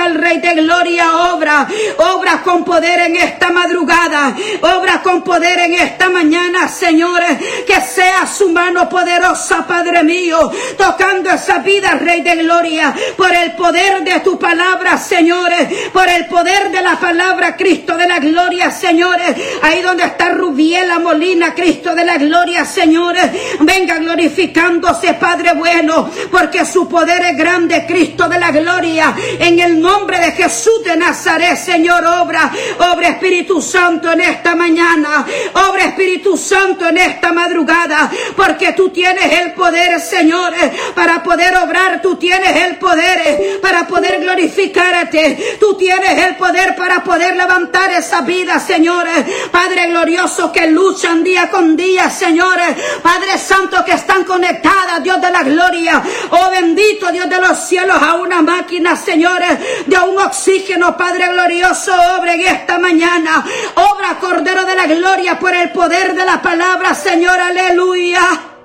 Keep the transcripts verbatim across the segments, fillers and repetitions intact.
especial, Rey de Gloria, obra, obra con poder en esta madrugada, obra con poder en esta mañana, Señor, que sea su mano poderosa, Padre mío, tocando esa vida, Rey de Gloria, por el poder de tu palabra, Señor, por el poder de la palabra, Cristo de la gloria, Señor, ahí donde está Rubiela Molina, Cristo de la gloria, Señor, venga glorificándose, Padre bueno, porque su poder es grande, Cristo de la gloria, en el nombre de Jesús de Nazaret, Señor, obra, obra Espíritu Santo en esta mañana, obra Espíritu Santo en esta madrugada, porque tú tienes el poder, Señor, para poder obrar, tú tienes el poder para poder glorificarte, tú tienes el poder para poder levantar esa vida, Señor, Padre glorioso, que luchan día con día, Señor, Padre Santo, que están conectadas, Dios de la gloria, oh bendito Dios de los cielos, a una máquina, Señor, de un oxígeno, Padre glorioso, obra en esta mañana, obra Cordero de la gloria, por el poder de la palabra, Señor, aleluya.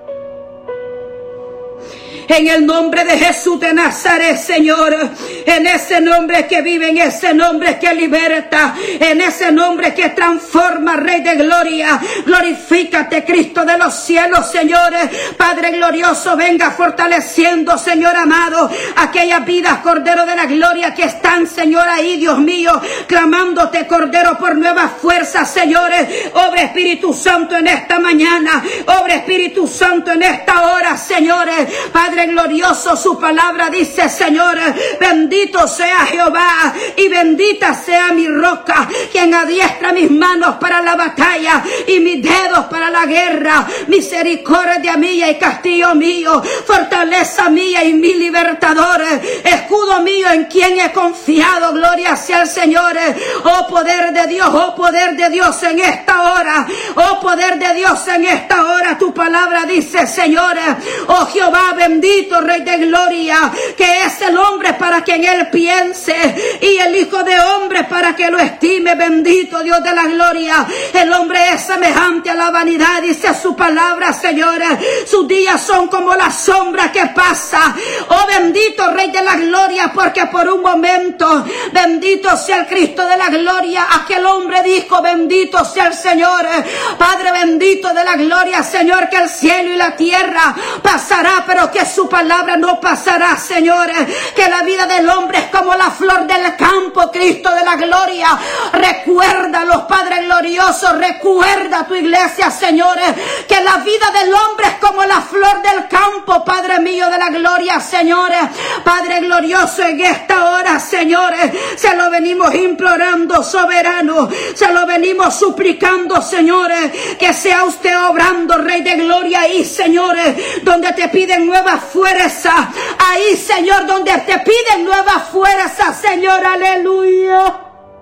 En el nombre de Jesús de Nazaret, Señor, en ese nombre que vive, en ese nombre que liberta, en ese nombre que transforma, Rey de gloria, glorifícate, Cristo de los cielos, Señor, Padre glorioso, venga fortaleciendo, Señor amado, aquellas vidas, Cordero de la gloria, que están, Señor, ahí, Dios mío, clamándote, Cordero, por nuevas fuerzas, Señor, obra Espíritu Santo en esta mañana, obra Espíritu Santo en esta hora, Señor, Padre glorioso, su palabra dice, Señor, bendito sea Jehová y bendita sea mi roca, quien adiestra mis manos para la batalla y mis dedos para la guerra, misericordia mía y castillo mío, fortaleza mía y mi libertador, escudo mío en quien he confiado, gloria sea el Señor. Oh poder de Dios, oh poder de Dios en esta hora, oh poder de Dios en esta hora, tu palabra dice, Señor, oh Jehová bendito, Rey de gloria, que es el hombre para quien él piense y el hijo de hombre para que lo estime, bendito Dios de la gloria. El hombre es semejante a la vanidad, dice su palabra, Señor, sus días son como la sombra que pasa. Oh bendito Rey de la gloria, porque por un momento, bendito sea el Cristo de la gloria, aquel hombre dijo, bendito sea el Señor, Padre bendito de la gloria, Señor, que el cielo y la tierra pasará, pero que su palabra no pasará, Señor, que la vida del hombre es como la flor del campo, Cristo de la gloria. Recuerda los Padres gloriosos, recuerda tu iglesia, Señor, que la vida del hombre es como la flor del campo, Padre mío de la gloria, Señor, Padre glorioso, en esta hora, Señor, se lo venimos implorando, soberano, se lo venimos suplicando, Señor, que sea usted obrando, Rey de gloria, y Señor, donde te piden nuevas fuerza, ahí, Señor, donde te piden nueva fuerza, Señor, aleluya.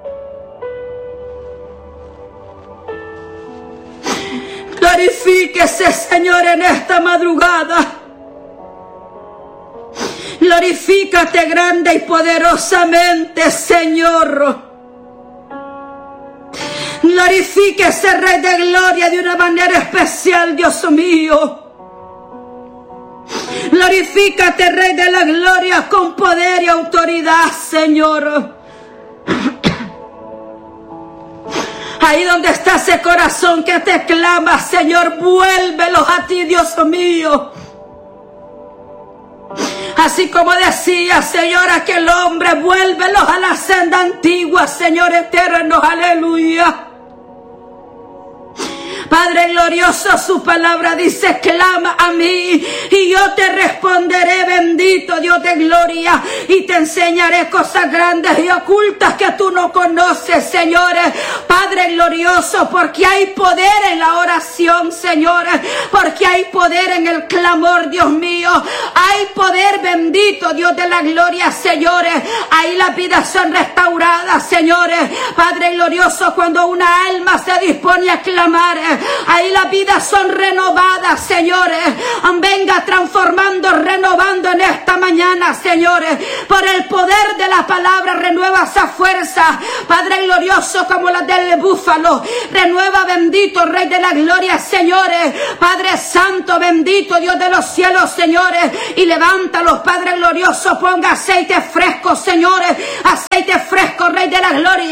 Glorifíquese, Señor, en esta madrugada. Glorifícate grande y poderosamente, Señor. Glorifíquese, Rey de gloria, de una manera especial, Dios mío. Glorifícate, Rey de la gloria, con poder y autoridad, Señor. Ahí donde está ese corazón que te clama, Señor, vuélvelos a ti, Dios mío. Así como decía, Señor, aquel hombre, vuélvelos a la senda antigua, Señor eterno, aleluya. Padre glorioso, su palabra dice, clama a mí y yo te responderé, bendito Dios de gloria, y te enseñaré cosas grandes y ocultas que tú no conoces, Señor. Padre glorioso, porque hay poder en la oración, Señor, porque hay poder en el clamor, Dios mío. Hay poder, bendito Dios de la gloria, Señor. Ahí las vidas son restauradas, Señor. Padre glorioso, cuando una alma se dispone a clamar, ahí las vidas son renovadas, señores. Venga transformando, renovando en esta mañana, señores. Por el poder de la palabra, renueva esa fuerza, Padre glorioso, como la del búfalo. Renueva, bendito Rey de la gloria, señores. Padre santo, bendito Dios de los cielos, señores. Y levántalos, Padre glorioso. Ponga aceite fresco, señores. Aceite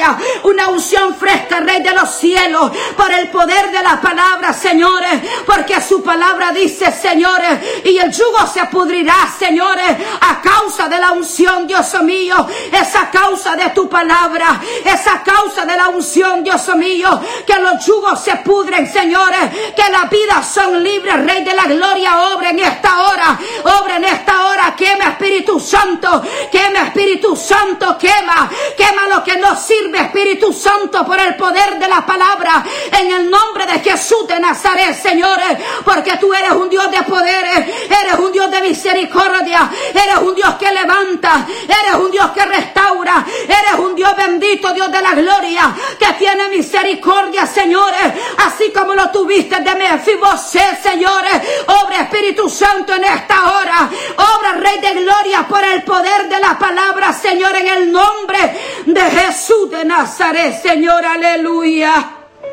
gloria. Una unción fresca, Rey de los cielos, por el poder de la palabra, señores, porque su palabra dice, señores, y el yugo se pudrirá, señores, a causa de la unción, Dios mío, esa causa de tu palabra, esa causa de la unción, Dios mío, que los yugos se pudren, señores, que las vidas son libres, Rey de la gloria, obra en esta hora, obra en esta hora, quema Espíritu Santo, quema Espíritu Santo, quema, quema lo que no sirve, Espíritu Santo, por el poder de la palabra, en el nombre de Jesús de Nazaret, señores, porque tú eres un Dios de poderes, eres un Dios de misericordia, eres un Dios que levanta, eres un Dios que restaura, eres un Dios bendito, Dios de la gloria, que tiene misericordia, señores, así como lo tuviste de Mefibosé, señores, obra Espíritu Santo en esta hora, obra Rey de gloria por el poder de la palabra, Señor, en el nombre de Jesús de Nazaret, Señor, aleluya.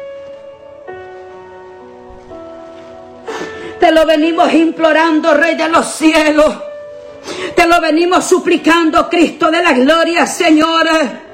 Te lo venimos implorando, Rey de los cielos. Te lo venimos suplicando, Cristo de la gloria, Señor.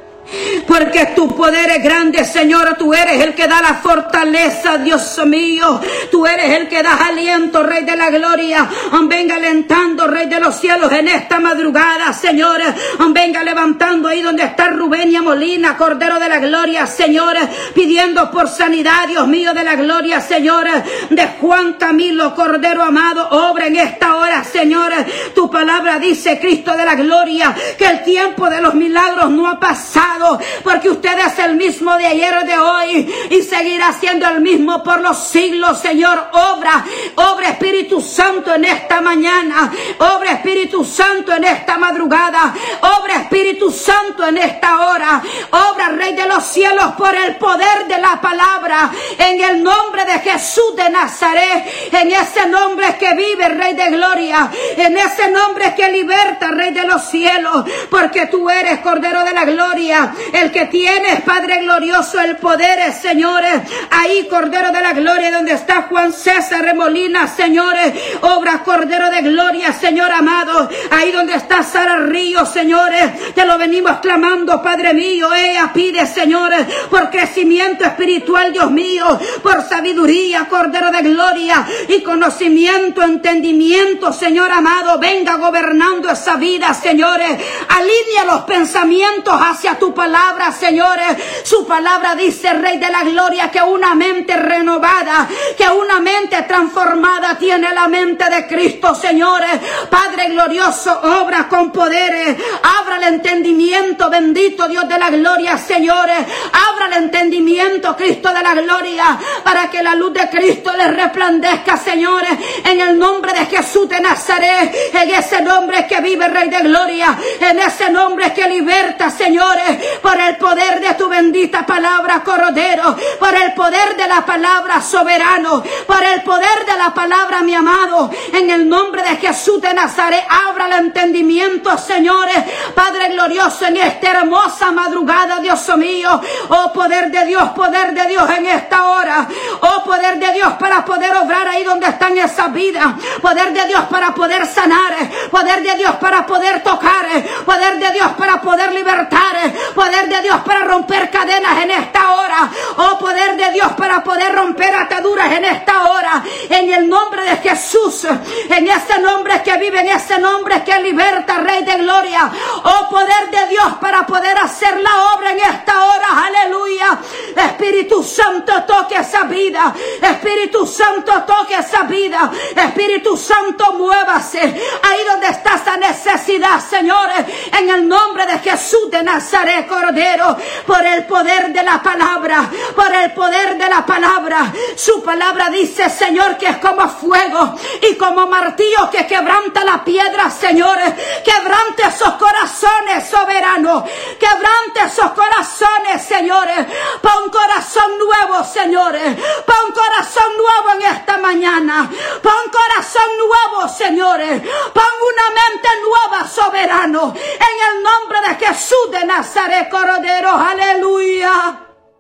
Porque tu poder es grande, Señor. Tú eres el que da la fortaleza, Dios mío. Tú eres el que da aliento, Rey de la gloria. Venga alentando, Rey de los cielos, en esta madrugada, Señor. Venga levantando ahí donde está Rubenia Molina, Cordero de la gloria, Señor. Pidiendo por sanidad, Dios mío de la gloria, Señor. De Juan Camilo, Cordero amado, obra en esta hora, Señor. Tu palabra dice, Cristo de la gloria, que el tiempo de los milagros no ha pasado, porque usted es el mismo de ayer, de hoy, y seguirá siendo el mismo por los siglos, Señor. Obra, obra Espíritu Santo en esta mañana, obra Espíritu Santo en esta madrugada, obra Espíritu Santo en esta hora, obra Rey de los cielos por el poder de la palabra, en el nombre de Jesús de Nazaret, en ese nombre que vive, Rey de gloria, en ese nombre que liberta, Rey de los cielos, porque tú eres Cordero de la gloria, el que tienes, Padre glorioso, el poder, señores. Ahí, Cordero de la gloria, donde está Juan César Remolina, señores, obra Cordero de gloria, Señor amado. Ahí donde está Sara Ríos, señores, te lo venimos clamando, Padre mío. Ella pide, señores, por crecimiento espiritual, Dios mío, por sabiduría, Cordero de gloria, y conocimiento, entendimiento, Señor amado. Venga gobernando esa vida, señores. Alinea los pensamientos hacia tu palabra, señores. Su palabra dice, Rey de la gloria, que una mente renovada, que una mente transformada tiene la mente de Cristo, señores. Padre glorioso, obra con poderes. Abra el entendimiento, bendito Dios de la gloria, señores. Abra el entendimiento, Cristo de la gloria, para que la luz de Cristo les resplandezca, señores, en el nombre de Jesús de Nazaret, en ese nombre que vive, Rey de gloria, en ese nombre que liberta, señores, por el poder de tu bendita palabra, Cordero, por el poder de la palabra, soberano, por el poder de la palabra, mi amado, en el nombre de Jesús de Nazaret. Abra el entendimiento, señores, Padre glorioso, en esta hermosa madrugada, Dios mío. Oh poder de Dios, poder de Dios en esta hora, oh poder de Dios para poder obrar ahí donde están esas vidas, poder de Dios para poder sanar, poder de Dios para poder tocar, poder de Dios para poder libertar, poder de Dios para romper cadenas en esta hora, oh poder de Dios para poder romper ataduras en esta hora, en el nombre de Jesús, en ese nombre que vive, en ese nombre que liberta, Rey de gloria, oh poder de Dios para poder hacer la obra en esta hora, aleluya. Espíritu Santo, toque esa vida, Espíritu Santo, toque esa vida, Espíritu Santo, muévase ahí donde está esa necesidad, señores, en el nombre de Jesús de Nazaret, Cordero, por el poder de la palabra, por el poder de la palabra. Su palabra dice, Señor, que es como fuego y como martillo que quebranta la piedra, señores. Quebrante esos corazones, soberano, quebrante esos corazones, señores. Pon corazón nuevo, señores. Pon corazón nuevo en esta mañana. Pon corazón nuevo, señores. Pon una mente nueva, soberano, en el nombre de Jesús de Nazaret, Cordero, aleluya.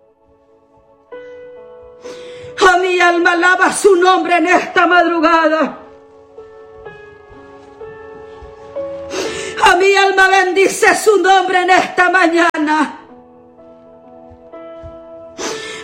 A mi alma alaba su nombre en esta madrugada. A mi alma bendice su nombre en esta mañana.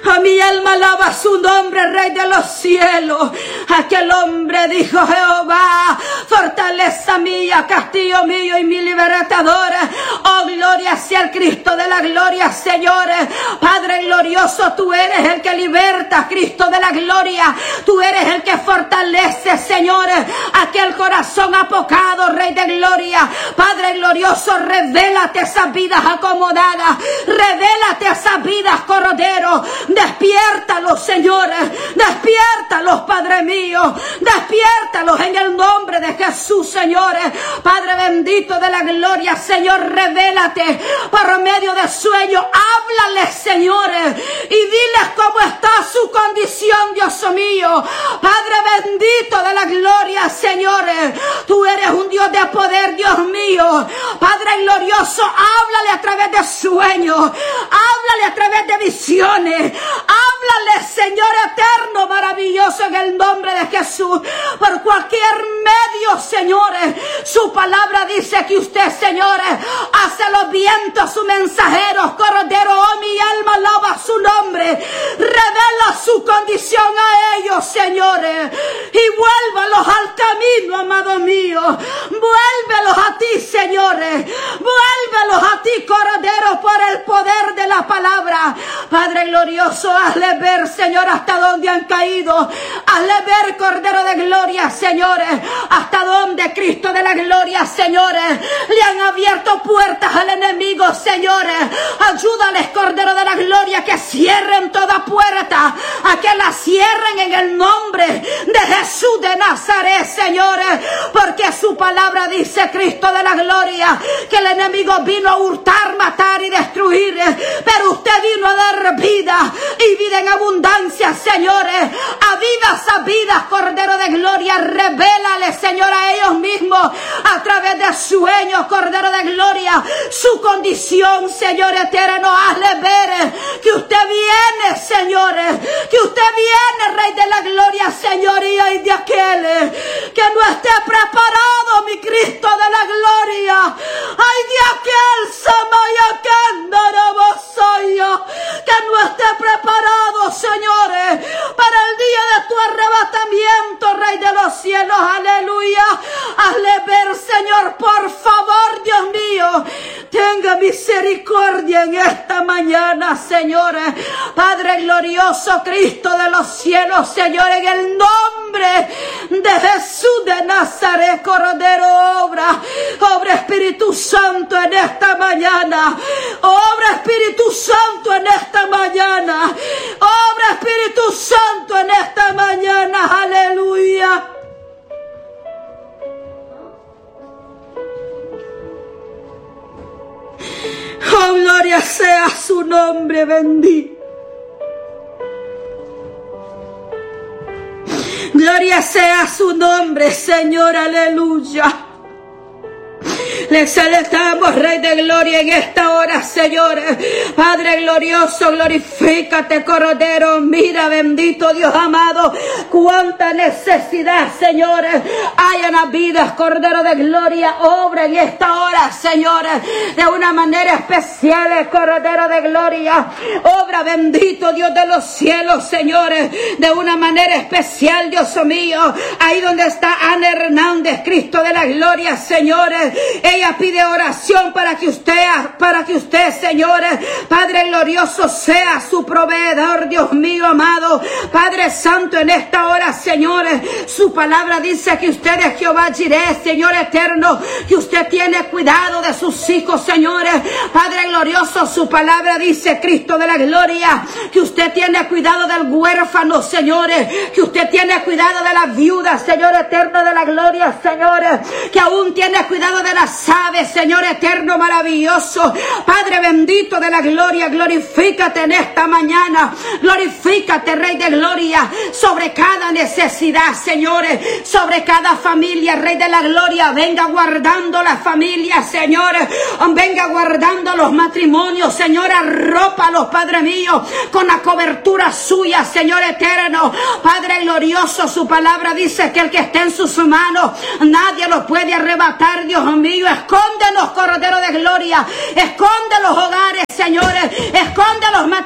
A mi alma alaba su nombre, Rey de los cielos. Aquel hombre dijo: Jehová, fortaleza mía, castillo mío y mi libertador. Oh, gloria sea el Cristo de la gloria, Señor. Padre glorioso, tú eres el que liberta, Cristo de la gloria. Tú eres el que fortalece, Señor, aquel corazón apocado, Rey de gloria. Padre glorioso, revélate esas vidas acomodadas. Revélate esas vidas, Cordero. Despiértalos, Señor. Despiértalos, Padre mío. Despiértalos en el nombre de Jesús, Señor. Padre bendito de la gloria, Señor, revélate por medio de sueños. Háblales, Señor, y diles cómo está su condición, Dios mío. Padre bendito de la gloria, Señor, tú eres un Dios de poder, Dios mío. Padre glorioso, háblale a través de sueños. Háblale a través de visiones. Háblale, Señor eterno, maravilloso, en el nombre de Jesús. Por cualquier medio, señores. Su palabra dice que usted, señores, hace los vientos sus mensajeros. Cordero, oh, mi alma alaba su nombre. Revela su condición a ellos, señores. Y vuélvalos al camino, amado mío. Vuélvelos a ti, señores. Vuélvelos a ti, Cordero, por el poder de la palabra. Padre glorioso, hazle ver, Señor, hasta dónde han caído. Hazle ver, Cordero de gloria, señores, hasta dónde, Cristo de la gloria, señores, le han abierto puertas al enemigo, señores. Ayúdales, Cordero de la gloria, que cierren toda puerta, a que la cierren en el nombre de Jesús de Nazaret, señores, porque su palabra dice, Cristo de la gloria, que el enemigo vino a hurtar, matar y destruir, pero usted vino a dar vida y vida en abundancia, señores. Aviva esas vidas, Cordero de gloria. Revélale, Señor, a ellos mismos a través de sueños, Cordero de gloria, su condición, Señor eterno. Hazle ver que usted viene, señores, que usted viene, Rey de la gloria, señoría, y de aquel que no esté preparado, mi Cristo de la gloria. Ay, de aquel Samaya que no esté preparado, señores, para el día de tu arrebatamiento, Rey de los cielos, aleluya. Hazle ver, Señor, por favor, Dios mío, tenga misericordia en esta mañana, señores. Padre glorioso, Cristo de los cielos, Señor, en el nombre de Jesús de Nazaret, Cordero, obra, obra Espíritu Santo en esta mañana, obra Espíritu Santo en esta mañana, obra Espíritu Santo en esta mañana, aleluya. Oh, gloria sea su nombre bendito. Gloria sea su nombre, Señor, aleluya. Le exaltamos, Rey de gloria, en esta hora, Señor. Padre glorioso, glorifícate, Cordero. Mira, bendito Dios amado, cuánta necesidad, Señor, hay en las vidas, Cordero de gloria. Obra en esta hora, Señor, de una manera especial, Cordero de gloria. Obra, bendito Dios de los cielos, Señor, de una manera especial, Dios mío. Ahí donde está Ana Hernández, Cristo de la gloria, Señor. Ella pide oración para que usted, para que usted, Señor, Padre glorioso, sea su proveedor, Dios mío amado. Padre santo, en esta hora, Señor, su palabra dice que usted es Jehová Jireh, Señor eterno, que usted tiene cuidado de sus hijos, señores. Padre glorioso, su palabra dice, Cristo de la gloria, que usted tiene cuidado del huérfano, señores, que usted tiene cuidado de la viuda, Señor eterno de la gloria, señores, que aún tiene cuidado de las aves, Señor eterno maravilloso. Padre bendito de la gloria, glorifícate en esta mañana, glorifícate, Rey de gloria, sobre cada necesidad, señores, sobre cada familia, Rey de la gloria. Venga guardando la familia, señores, venga guardando los matrimonios, Señor, arrópalos, Padre mío, con la cobertura suya, Señor eterno. Padre glorioso, su palabra dice que el que esté en sus manos, nadie lo puede arrebatar, Dios mío. Escóndenos, Cordero de gloria, esconde los hogares, señores, esconde los matrimonios,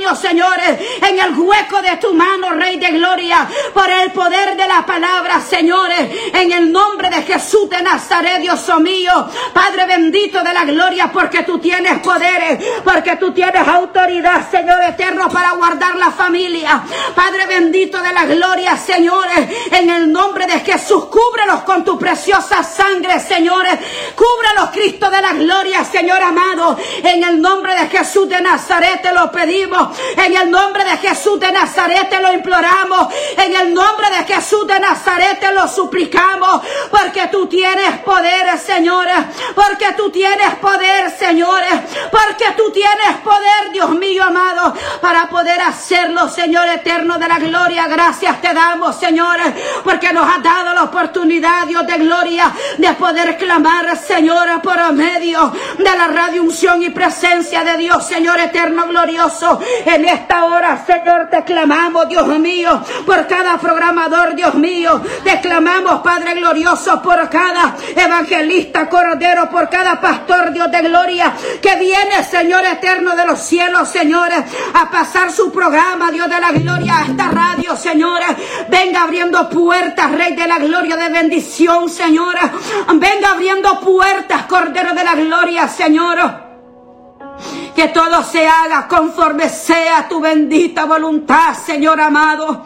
bendecirlo, señores, en el hueco de tu mano, Rey de Gloria, por el poder de la palabra, señores, en el nombre de Jesús de Nazaret, Dios mío, Padre bendito de la gloria, porque tú tienes poderes, porque tú tienes autoridad, Señor eterno, para guardar la familia. Padre bendito de la gloria, señores, en el nombre de Jesús, cúbrelos con tu preciosa sangre, señores, cúbrelos, Cristo de la gloria, Señor amado, en el nombre de Jesús de Nazaret te lo pedimos, en el nombre de Jesús de Nazaret te lo imploramos, en el nombre de Jesús de Nazaret te lo suplicamos, porque tú tienes poder, señores, porque tú tienes poder, señores, porque tú tienes poder, Dios mío amado, para poder hacerlo, Señor eterno de la gloria. Gracias te damos, señores, porque nos has dado la oportunidad, Dios de gloria, de poder clamar, Señor, por medio de la radio unción y presencia de Dios, Señor eterno glorioso. En esta hora, Señor, te clamamos, Dios mío, por cada programador, Dios mío, te clamamos, Padre glorioso, por cada evangelista, cordero, por cada pastor, Dios de gloria, que viene, Señor eterno de los cielos, señores, a pasar su programa, Dios de la gloria, a esta radio, señores. Venga abriendo puertas, Rey de la gloria, de bendición, señores. Venga abriendo puertas, Cordero de la gloria, Señor. Que todo se haga conforme sea tu bendita voluntad, Señor amado.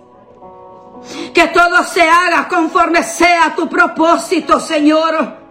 Que todo se haga conforme sea tu propósito, Señor.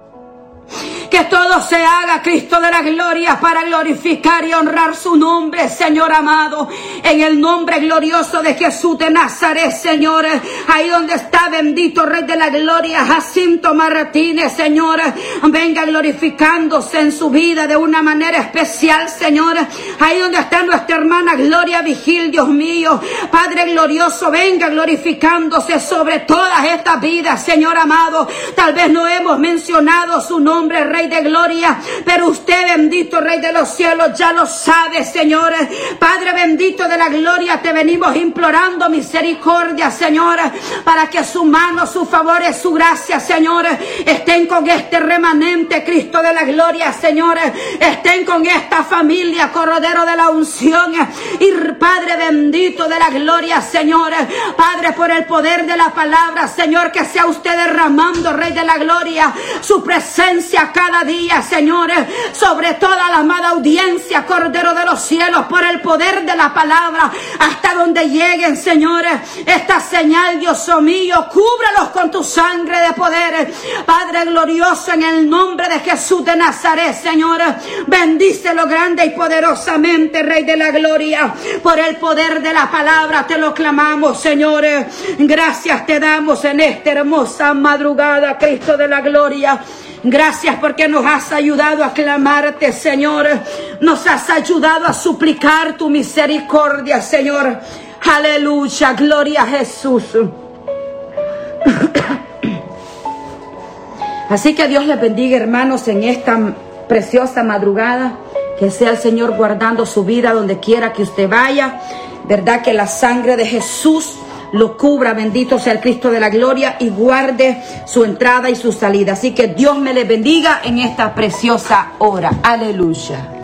Que todo se haga, Cristo de la gloria, para glorificar y honrar su nombre, Señor amado. En el nombre glorioso de Jesús de Nazaret, Señor. Ahí donde está bendito Rey de la gloria, Jacinto Martínez, Señor. Venga glorificándose en su vida de una manera especial, Señor. Ahí donde está nuestra hermana Gloria Vigil, Dios mío. Padre glorioso, venga glorificándose sobre todas estas vidas, Señor amado. Tal vez no hemos mencionado su nombre, Rey de gloria, pero usted, bendito Rey de los cielos, ya lo sabe, Señor. Padre bendito de la gloria, te venimos implorando misericordia, Señor, para que su mano, su favor y su gracia, Señor, estén con este remanente, Cristo de la gloria, Señor. Estén con esta familia, Cordero de la unción, y Padre bendito de la gloria, Señor. Padre, por el poder de la palabra, Señor, que sea usted derramando, Rey de la gloria, su presencia cada día, Señor, sobre toda la amada audiencia, Cordero de los cielos, por el poder de la palabra, hasta donde lleguen, Señor, esta señal, Dios mío, cúbrelos con tu sangre de poder, Padre glorioso, en el nombre de Jesús de Nazaret, Señor. Bendícelo grande y poderosamente, Rey de la gloria, por el poder de la palabra te lo clamamos, Señor. Gracias te damos en esta hermosa madrugada, Cristo de la gloria. Gracias porque nos has ayudado a clamarte, Señor. Nos has ayudado a suplicar tu misericordia, Señor. Aleluya, gloria a Jesús. Así que Dios les bendiga, hermanos, en esta preciosa madrugada. Que sea el Señor guardando su vida donde quiera que usted vaya. Verdad que la sangre de Jesús lo cubra, bendito sea el Cristo de la gloria, y guarde su entrada y su salida. Así que Dios me les bendiga en esta preciosa hora. Aleluya.